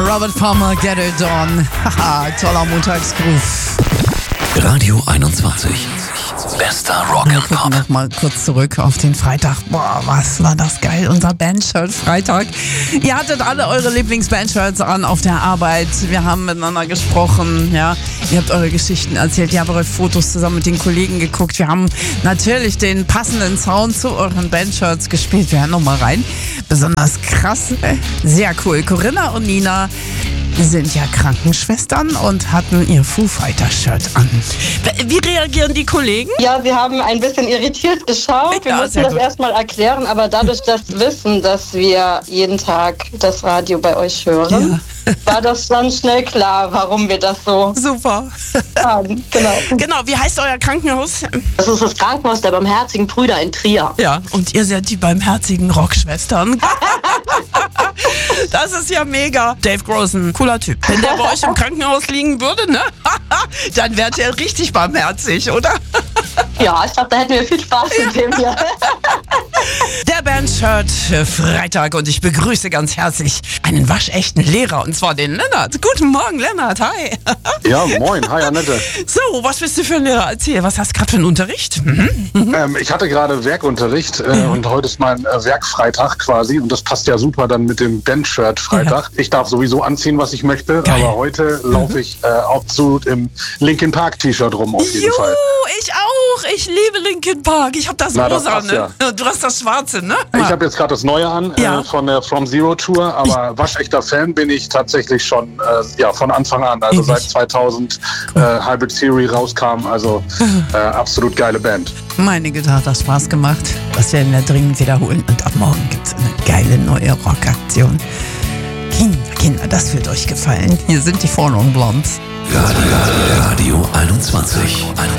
Robert Palmer, Get It On. Haha, toller Montagsgroove. Radio 21. Bester Rock Wir and gucken Pop. noch mal kurz zurück auf den Freitag. Boah, was war das geil, unser Bandshirt-Freitag. Ihr hattet alle eure Lieblings-Bandshirts an auf der Arbeit. Wir haben miteinander gesprochen, ja. Ihr habt eure Geschichten erzählt. Ihr habt eure Fotos zusammen mit den Kollegen geguckt. Wir haben natürlich den passenden Sound zu euren Bandshirts gespielt. Wir hören noch mal rein. Besonders krass, sehr cool. Corinna und Nina sind ja Krankenschwestern und hatten ihr Foo Fighters-Shirt an. Wie reagieren die Kollegen? Ja, sie haben ein bisschen irritiert geschaut. Wir Ja, mussten sehr das gut. erstmal erklären, aber dadurch, dass wir wissen, dass wir jeden Tag das Radio bei euch hören, war das dann schnell klar, warum wir das so Super. haben. Genau. Genau, wie heißt euer Krankenhaus? Das ist das Krankenhaus der Barmherzigen Brüder in Trier. Ja, und ihr seid die barmherzigen Rockschwestern. Das ist ja mega. Dave Grohl, ein cooler Typ. Wenn der bei euch im Krankenhaus liegen würde, ne? Dann wärt ihr richtig barmherzig, oder? Ja, ich glaube, da hätten wir viel Spaß mit dem hier. Der Bandshirt Freitag und ich begrüße ganz herzlich einen waschechten Lehrer, und zwar den Lennart. Guten Morgen, Lennart. Hi. Ja, moin. Hi, Annette. So, was bist du für ein Lehrer? Erzähl, was hast du gerade für einen Unterricht? Ich hatte gerade Werkunterricht und heute ist mein Werkfreitag quasi und das passt ja super dann mit dem Bandshirt-Freitag. Ich darf sowieso anziehen, was ich möchte, Geil. aber heute laufe ich absolut im Linkin Park-T-Shirt rum auf jeden Fall. Ich auch. Ich liebe Linkin Park. Ich habe das Na, das rosa, passt ne? Du hast das schwarze, ne? Ich habe jetzt gerade das Neue an Ja. von der From Zero Tour, aber waschechter Fan bin ich tatsächlich schon von Anfang an, also Ewig. seit 2000 Hybrid Theory rauskam, also absolut geile Band. Meine Güte, hat das Spaß gemacht. Das werden wir dringend wiederholen. Und ab morgen gibt es eine geile neue Rockaktion. Kinder, das wird euch gefallen. Hier sind die Four Non Blondes. Radio 21.